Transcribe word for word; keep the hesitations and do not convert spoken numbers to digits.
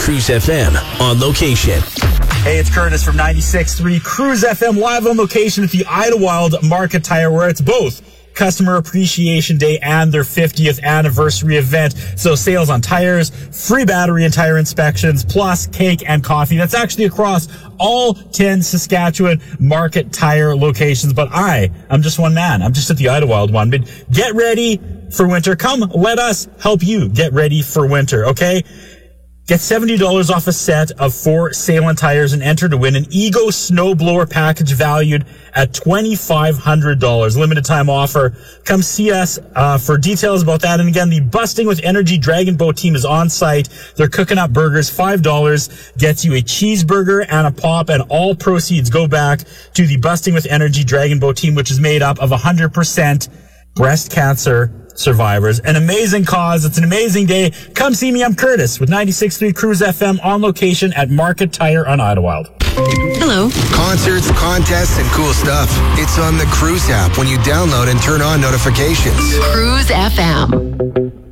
Cruise F M on location. Hey, it's Curtis from ninety-six point three Cruise F M live on location at the Idlewild Market Tire, where it's both Customer Appreciation Day and their fiftieth anniversary event. So sales on tires, free battery and tire inspections, plus cake and coffee. That's actually across all ten Saskatchewan Market Tire locations. But I, I'm just one man. I'm just at the Idlewild one. But get ready for winter. Come, let us help you get ready for winter, okay? Get seventy dollars off a set of four Salem tires and enter to win an Ego snowblower package valued at twenty-five hundred dollars. Limited time offer. Come see us uh, for details about that. And again, the Busting with Energy Dragon Boat team is on site. They're cooking up burgers. five dollars gets you a cheeseburger and a pop, and all proceeds go back to the Busting with Energy Dragon Boat team, which is made up of one hundred percent breast cancer survivors. An amazing cause. It's an amazing day. Come see me. I'm Curtis with ninety-six point three Cruise F M on location at Market Tire on Idlewild. Hello. Concerts, contests, and cool stuff. It's on the Cruise app when you download and turn on notifications. Cruise F M.